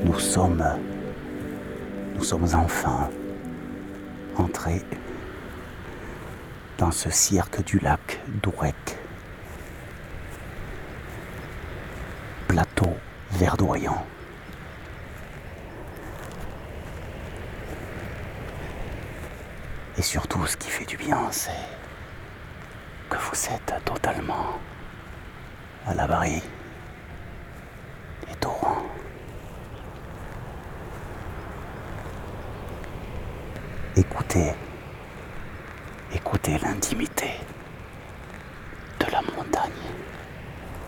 Nous sommes enfin entrés dans ce cirque du lac d'Oureck. Plateau verdoyant. Et surtout, ce qui fait du bien, c'est que vous êtes totalement à l'abri des torrents. Écoutez l'intimité de la montagne.